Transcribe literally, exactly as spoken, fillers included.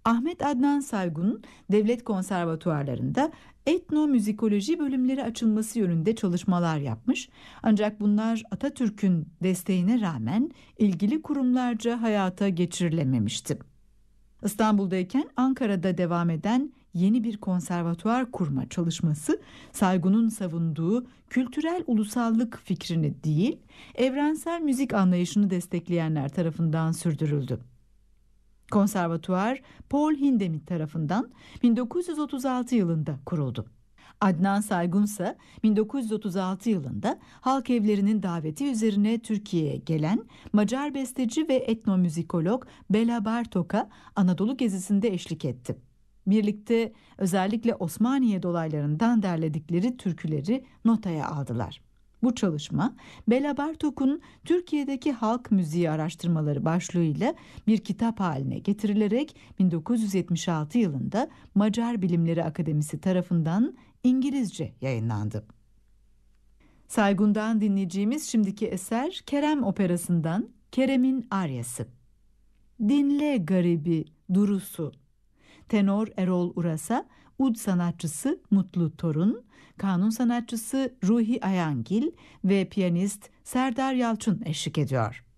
Ahmet Adnan Saygun'un devlet konservatuarlarında etnomüzikoloji bölümleri açılması yönünde çalışmalar yapmış. Ancak bunlar Atatürk'ün desteğine rağmen ilgili kurumlarca hayata geçirilememişti. İstanbul'dayken Ankara'da devam eden yeni bir konservatuar kurma çalışması, Saygun'un savunduğu kültürel ulusallık fikrini değil, evrensel müzik anlayışını destekleyenler tarafından sürdürüldü. Konservatuvar Paul Hindemith tarafından bin dokuz yüz otuz altı yılında kuruldu. Adnan Saygun ise bin dokuz yüz otuz altı yılında halk evlerinin daveti üzerine Türkiye'ye gelen Macar besteci ve etnomüzikolog Bela Bartok'a Anadolu gezisinde eşlik etti. Birlikte özellikle Osmaniye dolaylarından derledikleri türküleri notaya aldılar. Bu çalışma Bela Bartok'un Türkiye'deki halk müziği araştırmaları başlığıyla bir kitap haline getirilerek bin dokuz yüz yetmiş altı yılında Macar Bilimleri Akademisi tarafından İngilizce yayınlandı. Saygun'dan dinleyeceğimiz şimdiki eser Kerem Operası'ndan Kerem'in Aryası. Dinle garibi durusu. Tenor Erol Urasa, ud sanatçısı Mutlu Torun, kanun sanatçısı Ruhi Ayangil ve piyanist Serdar Yalçın eşlik ediyor.